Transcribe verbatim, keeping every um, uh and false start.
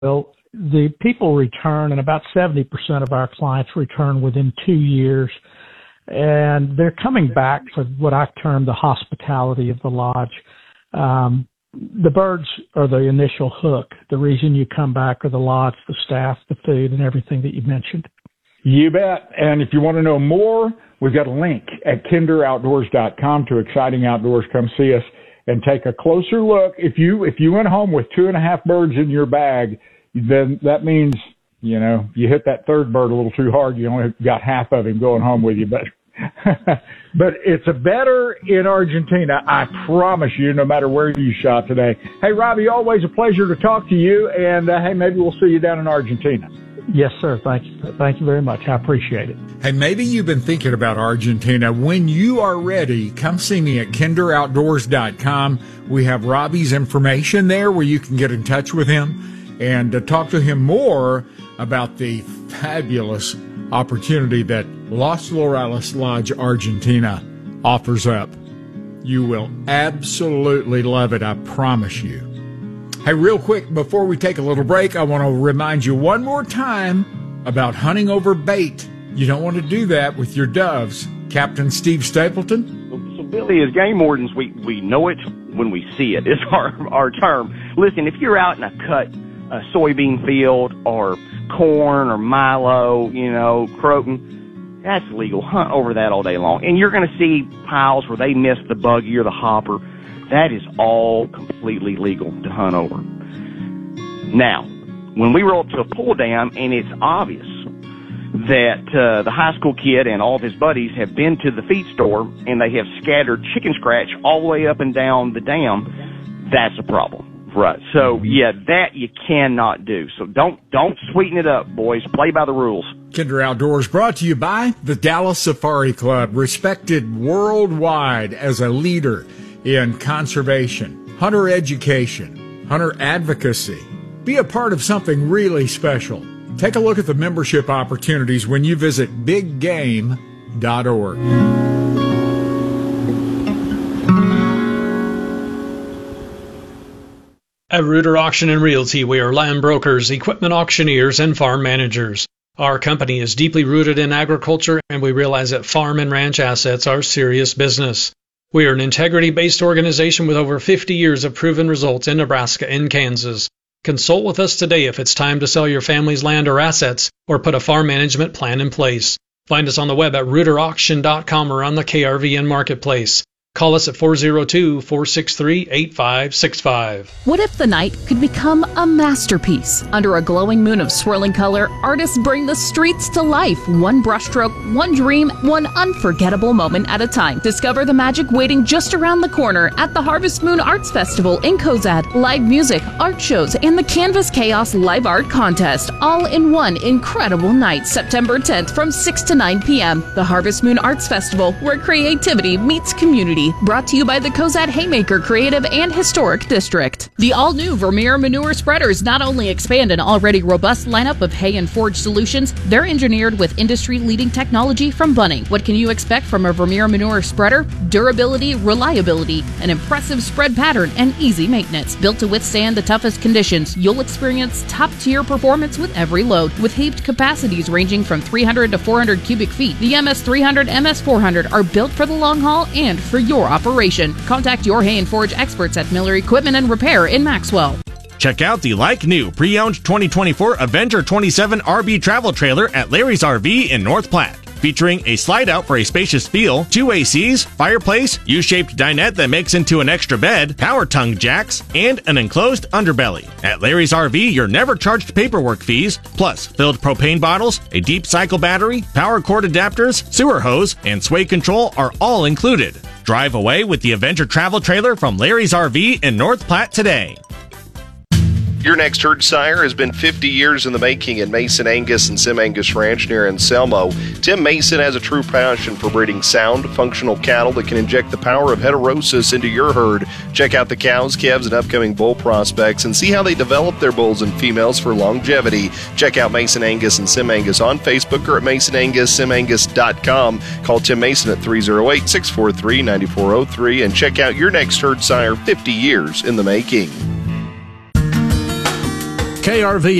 Well, the people return, and about seventy percent of our clients return within two years. And they're coming back for what I term the hospitality of the lodge. Um, the birds are the initial hook. The reason you come back are the lodge, the staff, the food, and everything that you mentioned. You bet. And if you want to know more, we've got a link at kinder outdoors dot com to Exciting Outdoors. Come see us and take a closer look. If you if you went home with two and a half birds in your bag, then that means, you know, you hit that third bird a little too hard. You only got half of him going home with you. But but it's a better in Argentina, I promise you, no matter where you shot today. Hey, Robbie, always a pleasure to talk to you. And, uh, hey, maybe we'll see you down in Argentina. Yes, sir. Thank you. Thank you very much. I appreciate it. Hey, maybe you've been thinking about Argentina. When you are ready, come see me at kinder outdoors dot com. We have Robbie's information there where you can get in touch with him and uh, talk to him more about the fabulous opportunity that Los Laureles Lodge Argentina offers up. You will absolutely love it, I promise you. Hey, real quick, before we take a little break, I want to remind you one more time about hunting over bait. You don't want to do that with your doves. Captain Steve Stapleton? So, Billy, as game wardens, we, we know it when we see it, is our, our term. Listen, if you're out in a cut a soybean field or corn or milo, you know, croton, that's legal. Hunt over that all day long. And you're going to see piles where they miss the buggy or the hopper. That is all completely legal to hunt over. Now, when we roll up to a pull dam and it's obvious that uh, the high school kid and all of his buddies have been to the feed store and they have scattered chicken scratch all the way up and down the dam, that's a problem. Right. So, yeah, that you cannot do. So don't don't sweeten it up, boys. Play by the rules. Kinder Outdoors brought to you by the Dallas Safari Club, respected worldwide as a leader in conservation, hunter education, hunter advocacy. Be a part of something really special. Take a look at the membership opportunities when you visit big game dot org. At Reuter Auction and Realty, we are land brokers, equipment auctioneers, and farm managers. Our company is deeply rooted in agriculture, and we realize that farm and ranch assets are serious business. We are an integrity-based organization with over fifty years of proven results in Nebraska and Kansas. Consult with us today if it's time to sell your family's land or assets, or put a farm management plan in place. Find us on the web at reuter auction dot com or on the K R V N Marketplace. Call us at four oh two, four six three, eight five six five. What if the night could become a masterpiece? Under a glowing moon of swirling color, artists bring the streets to life. One brushstroke, one dream, one unforgettable moment at a time. Discover the magic waiting just around the corner at the Harvest Moon Arts Festival in Cozad. Live music, art shows, and the Canvas Chaos Live Art Contest, all in one incredible night, September tenth from six to nine p.m. The Harvest Moon Arts Festival, where creativity meets community. Brought to you by the Cozad Haymaker Creative and Historic District. The all-new Vermeer Manure Spreaders not only expand an already robust lineup of hay and forage solutions, they're engineered with industry-leading technology from Bunning. What can you expect from a Vermeer Manure Spreader? Durability, reliability, an impressive spread pattern, and easy maintenance. Built to withstand the toughest conditions, you'll experience top-tier performance with every load. With heaped capacities ranging from three hundred to four hundred cubic feet, the M S three hundred, M S four hundred are built for the long haul and for your operation. Contact your hay and forage experts at Miller Equipment and Repair in Maxwell. Check out the like-new pre-owned twenty twenty-four Avenger twenty-seven R V travel trailer at Larry's R V in North Platte. Featuring a slide-out for a spacious feel, two A Cs, fireplace, U-shaped dinette that makes into an extra bed, power tongue jacks, and an enclosed underbelly. At Larry's R V, you're never charged paperwork fees, plus filled propane bottles, a deep cycle battery, power cord adapters, sewer hose, and sway control are all included. Drive away with the Avenger travel trailer from Larry's R V in North Platte today. Your next herd sire has been fifty years in the making at Mason Angus and Sim Angus Ranch near Anselmo. Tim Mason has a true passion for breeding sound, functional cattle that can inject the power of heterosis into your herd. Check out the cows, calves, and upcoming bull prospects and see how they develop their bulls and females for longevity. Check out Mason Angus and Sim Angus on Facebook or at mason angus sim angus dot com. Call Tim Mason at three oh eight, six four three, nine four oh three and check out your next herd sire fifty years in the making. K R V